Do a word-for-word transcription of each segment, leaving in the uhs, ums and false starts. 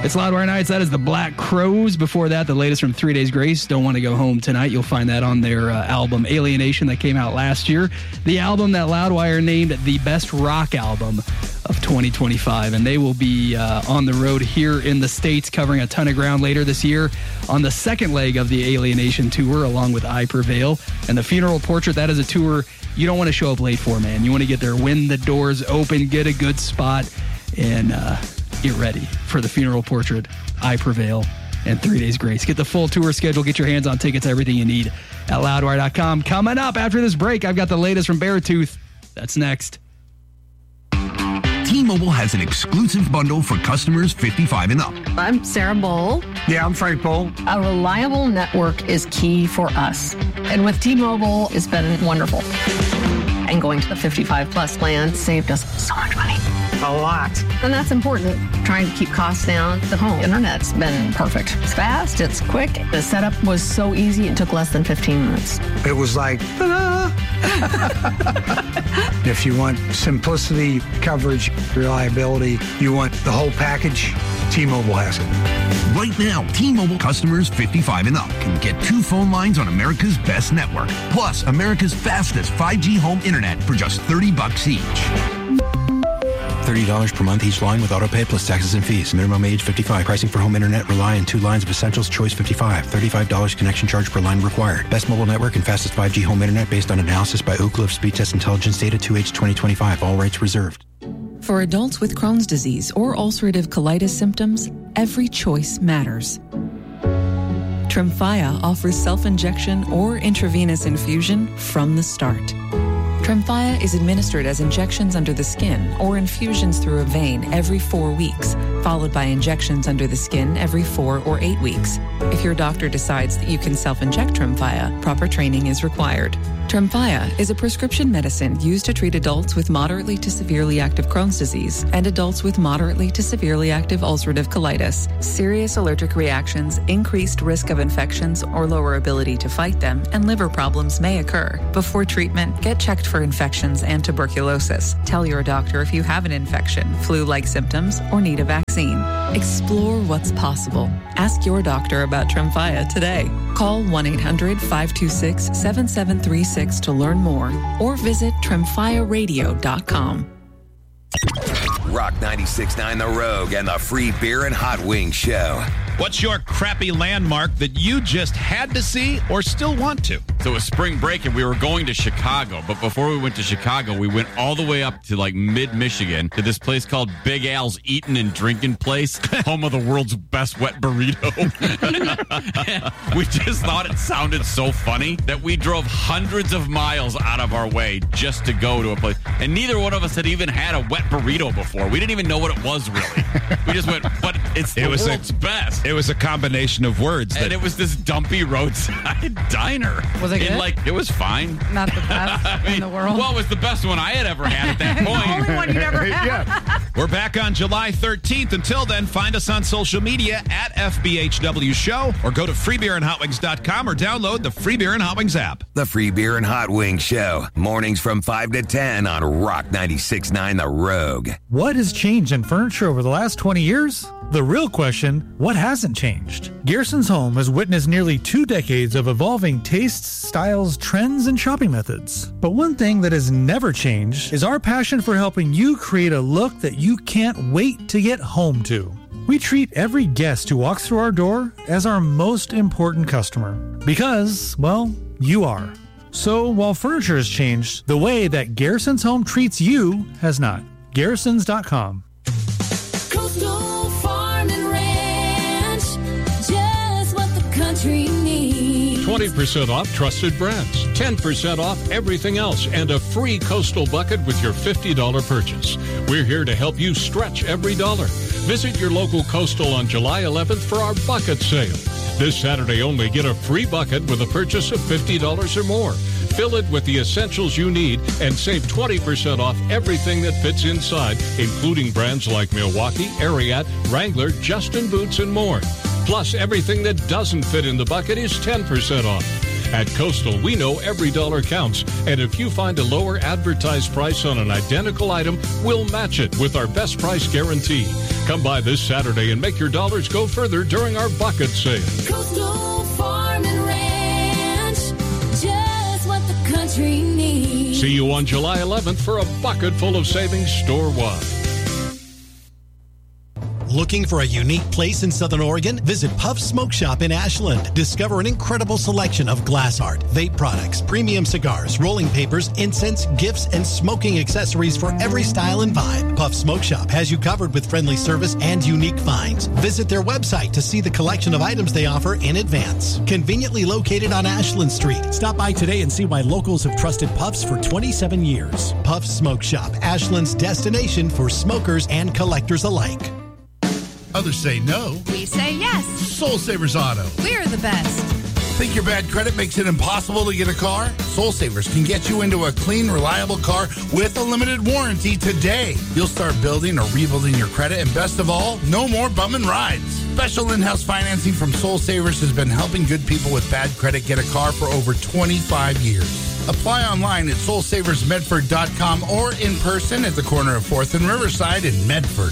It's Loudwire Nights. That is the Black Crowes. Before that, the latest from Three Days Grace, Don't Want to Go Home Tonight. You'll find that on their uh, album Alienation that came out last year. The album that Loudwire named the best rock album of twenty twenty-five. And they will be uh, on the road here in the States covering a ton of ground later this year on the second leg of the Alienation tour along with I Prevail. And the Funeral Portrait, that is a tour you don't want to show up late for, man. You want to get there when the doors open, get a good spot, and uh, get ready for the Funeral Portrait, I Prevail, and Three Days Grace. Get the full tour schedule. Get your hands on tickets, everything you need at loudwire dot com. Coming up after this break, I've got the latest from Beartooth. That's next. T-Mobile has an exclusive bundle for customers fifty-five and up. I'm Sarah Bowl. Yeah, I'm Frank Bowl. A reliable network is key for us. And with T-Mobile, it's been wonderful. And going to the fifty-five plus plan saved us so much money. A lot. And that's important. Trying to keep costs down. The home internet's been perfect. It's fast, it's quick. The setup was so easy, it took less than fifteen minutes. It was like, ta-da! If you want simplicity, coverage, reliability, you want the whole package, T-Mobile has it. Right now, T-Mobile customers fifty-five and up can get two phone lines on America's best network, plus America's fastest five G home internet for just thirty bucks each. thirty dollars per month each line with autopay plus taxes and fees. Minimum age fifty-five. Pricing for home internet rely on two lines of Essentials Choice fifty-five. thirty-five dollars connection charge per line required. Best mobile network and fastest five G home internet based on analysis by Ookla of Speed Test Intelligence data two H twenty twenty-five. All rights reserved. For adults with Crohn's disease or ulcerative colitis symptoms, every choice matters. Tremfya offers self-injection or intravenous infusion from the start. Tremfya is administered as injections under the skin or infusions through a vein every four weeks, followed by injections under the skin every four or eight weeks. If your doctor decides that you can self-inject Tremfya, proper training is required. Tremfya is a prescription medicine used to treat adults with moderately to severely active Crohn's disease and adults with moderately to severely active ulcerative colitis. Serious allergic reactions, increased risk of infections or lower ability to fight them, and liver problems may occur. Before treatment, get checked for infections and tuberculosis. Tell your doctor if you have an infection, flu-like symptoms, or need a vaccine. Explore what's possible. Ask your doctor about Tremfya today. Call one eight hundred five two six seven seven three six to learn more or visit tremfya radio dot com. Rock ninety-six point nine The Rogue and the Free Beer and Hot Wings Show. What's your crappy landmark that you just had to see or still want to? So it was spring break and we were going to Chicago. But before we went to Chicago, we went all the way up to like mid-Michigan to this place called Big Al's Eatin' and Drinking Place, home of the world's best wet burrito. We just thought it sounded so funny that we drove hundreds of miles out of our way just to go to a place. And neither one of us had even had a wet burrito before. We didn't even know what it was really. We just went, but it's the It was world's a- best. It was a combination of words. And That it was this dumpy roadside diner. Was it And, good? like, it was fine. Not the best I mean, in the world. Well, it was the best one I had ever had at that point. The only one you'd ever had. We're back on July thirteenth. Until then, find us on social media at F B H W Show or go to free beer and hot wings dot com or download the Free Beer and Hot Wings app. The Free Beer and Hot Wings Show. Mornings from five to ten on Rock ninety-six point nine The Rogue. What has changed in furniture over the last twenty years? The real question, what hasn't changed? Gearson's Home has witnessed nearly two decades of evolving tastes, styles, trends, and shopping methods. But one thing that has never changed is our passion for helping you create a look that you can't wait to get home to. We treat every guest who walks through our door as our most important customer. Because, well, you are. So while furniture has changed, the way that Garrison's Home treats you has not. Garrisons dot com. Coastal Farm and Ranch, just what the country needs. twenty percent off trusted brands, ten percent off everything else, and a free Coastal bucket with your fifty dollars purchase. We're here to help you stretch every dollar. Visit your local Coastal on July eleventh for our bucket sale. This Saturday only, get a free bucket with a purchase of fifty dollars or more. Fill it with the essentials you need and save twenty percent off everything that fits inside, including brands like Milwaukee, Ariat, Wrangler, Justin Boots, and more. Plus, everything that doesn't fit in the bucket is ten percent off. At Coastal, we know every dollar counts, and if you find a lower advertised price on an identical item, we'll match it with our best price guarantee. Come by this Saturday and make your dollars go further during our bucket sale. Coastal Farm and Ranch, just what the country needs. See you on July eleventh for a bucket full of savings store-wide. Looking for a unique place in Southern Oregon? Visit Puff Smoke Shop in Ashland. Discover an incredible selection of glass art, vape products, premium cigars, rolling papers, incense, gifts, and smoking accessories for every style and vibe. Puff Smoke Shop has you covered with friendly service and unique finds. Visit their website to see the collection of items they offer in advance. Conveniently located on Ashland Street. Stop by today and see why locals have trusted Puffs for twenty-seven years. Puff Smoke Shop, Ashland's destination for smokers and collectors alike. Others say no. We say yes. Soul Savers Auto. We're the best. Think your bad credit makes it impossible to get a car? Soul Savers can get you into a clean, reliable car with a limited warranty today. You'll start building or rebuilding your credit, and best of all, no more bumming rides. Special in-house financing from Soul Savers has been helping good people with bad credit get a car for over twenty-five years. Apply online at soul savers medford dot com or in person at the corner of fourth and Riverside in Medford.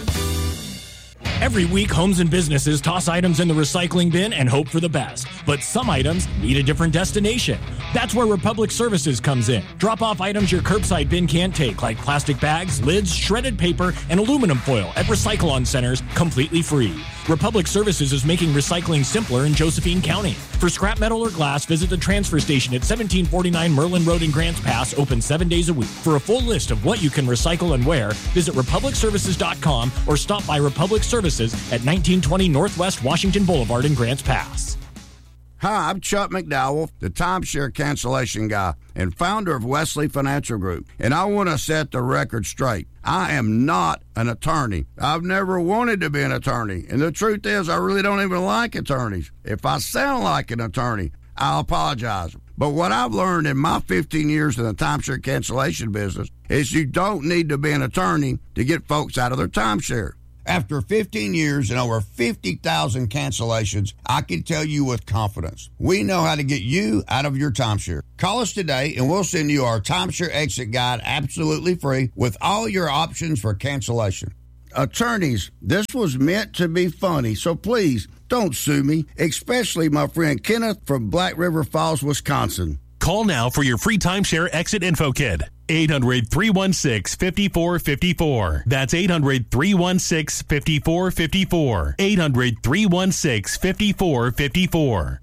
Every week, homes and businesses toss items in the recycling bin and hope for the best. But some items need a different destination. That's where Republic Services comes in. Drop off items your curbside bin can't take, like plastic bags, lids, shredded paper, and aluminum foil at Recycle-On centers completely free. Republic Services is making recycling simpler in Josephine County. For scrap metal or glass, visit the transfer station at seventeen forty-nine Merlin Road in Grants Pass, open seven days a week. For a full list of what you can recycle and where, visit republic services dot com or stop by Republic Services at nineteen twenty Northwest Washington Boulevard in Grants Pass. Hi, I'm Chuck McDowell, the timeshare cancellation guy and founder of Wesley Financial Group, and I want to set the record straight. I am not an attorney. I've never wanted to be an attorney, and the truth is I really don't even like attorneys. If I sound like an attorney, I'll apologize. But what I've learned in my fifteen years in the timeshare cancellation business is you don't need to be an attorney to get folks out of their timeshare. After fifteen years and over fifty thousand cancellations, I can tell you with confidence, we know how to get you out of your timeshare. Call us today and we'll send you our timeshare exit guide absolutely free with all your options for cancellation. Attorneys, this was meant to be funny, so please don't sue me, especially my friend Kenneth from Black River Falls, Wisconsin. Call now for your free timeshare exit info kit. eight hundred, three one six, five four five four. That's eight hundred, three one six, five four five four. eight hundred, three one six, five four five four.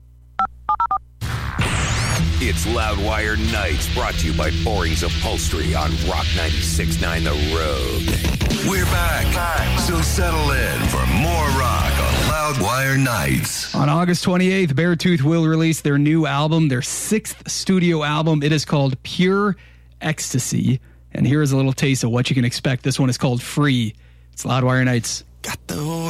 It's Loudwire Nights, brought to you by Borings Upholstery on Rock ninety-six point nine The Road. We're back, so settle in for more rock on Loudwire Nights. On August twenty-eighth, Beartooth will release their new album, their sixth studio album. It is called Pure Ecstasy. And here is a little taste of what you can expect. This one is called Free. It's Loudwire Nights. Got the